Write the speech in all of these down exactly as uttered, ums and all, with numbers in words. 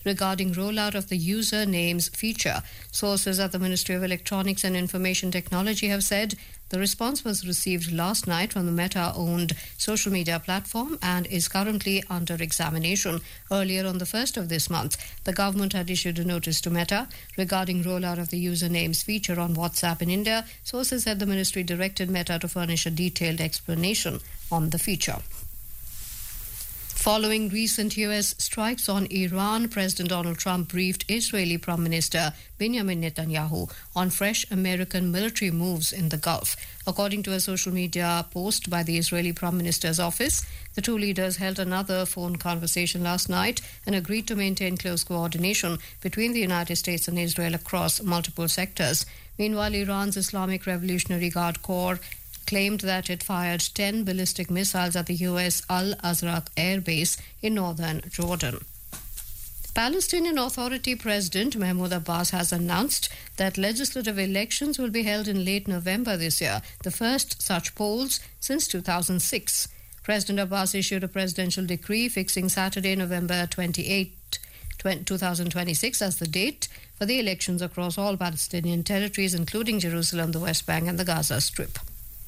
regarding rollout of the user names feature. Sources at the Ministry of Electronics and Information Technology have said the response was received last night from the Meta-owned social media platform and is currently under examination. Earlier on the first of this month, the government had issued a notice to Meta regarding rollout of the usernames feature on WhatsApp in India. Sources said the ministry directed Meta to furnish a detailed explanation on the feature. Following recent U S strikes on Iran, President Donald Trump briefed Israeli Prime Minister Benjamin Netanyahu on fresh American military moves in the Gulf. According to a social media post by the Israeli Prime Minister's office, the two leaders held another phone conversation last night and agreed to maintain close coordination between the United States and Israel across multiple sectors. Meanwhile, Iran's Islamic Revolutionary Guard Corps claimed that it fired ten ballistic missiles at the U S Al Azraq air base in northern Jordan. Palestinian Authority President Mahmoud Abbas has announced that legislative elections will be held in late November this year, the first such polls since two thousand six. President Abbas issued a presidential decree fixing Saturday, November twenty-eighth, twenty twenty-six as the date for the elections across all Palestinian territories, including Jerusalem, the West Bank and the Gaza Strip.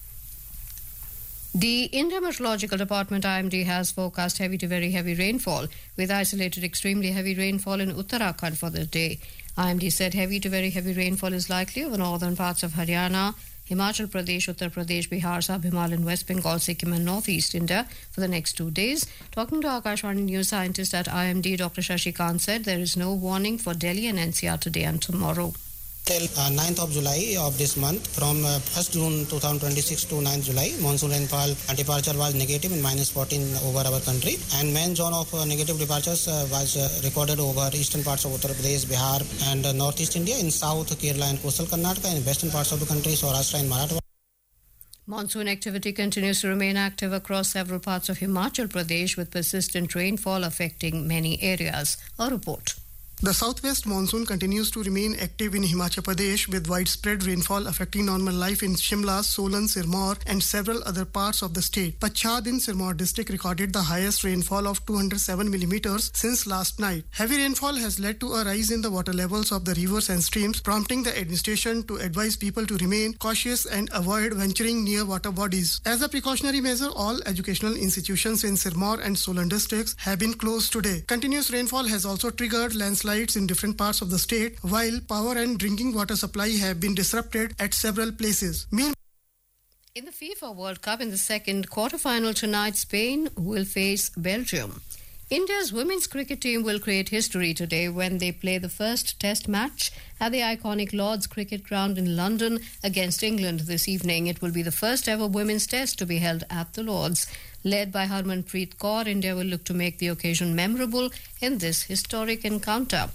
The India Meteorological Department I M D has forecast heavy to very heavy rainfall with isolated extremely heavy rainfall in Uttarakhand for the day. I M D said heavy to very heavy rainfall is likely over northern parts of Haryana, Himachal Pradesh, Uttar Pradesh, Bihar, Sub-Himalayan, West Bengal, Sikkim and Northeast India for the next two days. Talking to Akashvani news scientist at I M D, Doctor Shashikant said there is no warning for Delhi and N C R today and tomorrow. Till uh, ninth of July of this month, from uh, first June twenty twenty-six to ninth July, monsoon rainfall departure was negative in minus fourteen over our country, and main zone of uh, negative departures uh, was uh, recorded over eastern parts of Uttar Pradesh, Bihar and uh, northeast India, in south Kerala and coastal Karnataka, in western parts of the country, Saurashtra and Marathwada. Monsoon activity continues to remain active across several parts of Himachal Pradesh with persistent rainfall affecting many areas. A report. The southwest monsoon continues to remain active in Himachal Pradesh with widespread rainfall affecting normal life in Shimla, Solan, Sirmaur and several other parts of the state. Pachad in Sirmaur district recorded the highest rainfall of two hundred seven millimeters since last night. Heavy rainfall has led to a rise in the water levels of the rivers and streams, prompting the administration to advise people to remain cautious and avoid venturing near water bodies. As a precautionary measure, all educational institutions in Sirmaur and Solan districts have been closed today. Continuous rainfall has also triggered landslides in different parts of the state, while power and drinking water supply have been disrupted at several places. Meanwhile, in the FIFA World Cup, in the second quarterfinal tonight, Spain will face Belgium. India's women's cricket team will create history today when they play the first test match at the iconic Lord's Cricket Ground in London against England this evening. It will be the first ever women's test to be held at the Lord's. Led by Harmanpreet Kaur, India will look to make the occasion memorable in this historic encounter.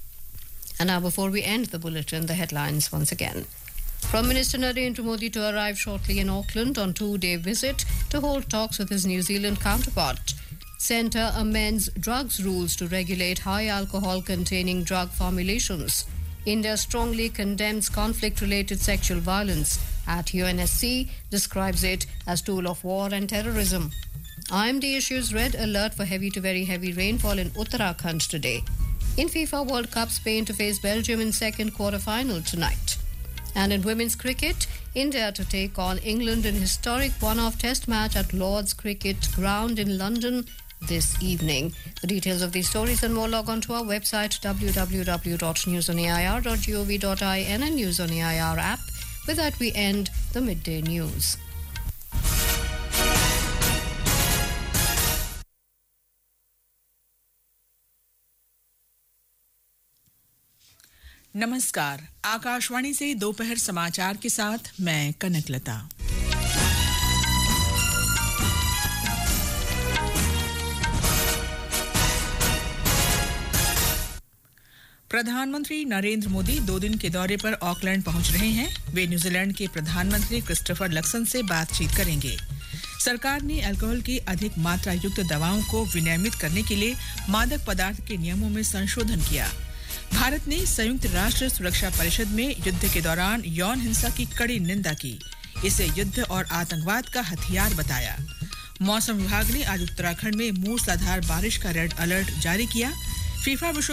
And now, before we end the bulletin, the headlines once again. Prime Minister Narendra Modi to arrive shortly in Auckland on two-day visit to hold talks with his New Zealand counterpart. Centre amends drugs rules to regulate high alcohol containing drug formulations. India strongly condemns conflict-related sexual violence at U N S C, describes it as tool of war and terrorism. I M D issues red alert for heavy to very heavy rainfall in Uttarakhand today. In FIFA World Cup, Spain to face Belgium in second quarter-final tonight. And in women's cricket, India to take on England in historic one-off test match at Lord's Cricket Ground in London this evening. The details of these stories and more log on to our website w w w dot news on a i r dot gov dot in and News on A I R app. With that, we end the midday news. नमस्कार, आकाशवाणी से दोपहर समाचार के साथ मैं कनकलता। प्रधानमंत्री नरेंद्र मोदी दो दिन के दौरे पर ऑकलैंड पहुंच रहे हैं। वे न्यूजीलैंड के प्रधानमंत्री क्रिस्टोफर लक्सन से बातचीत करेंगे। सरकार ने अल्कोहल की अधिक मात्रा युक्त दवाओं को विनियमित करने के लिए मादक पदार्थ के नियमों में संशोधन किया। भारत ने संयुक्त राष्ट्र सुरक्षा परिषद में युद्ध के दौरान यौन हिंसा की कड़ी निंदा की। इसे युद्ध और आतंकवाद का हथियार बताया। मौसम विभाग ने आज उत्तराखंड में मूसलाधार बारिश का रेड अलर्ट जारी किया। फीफा विश्व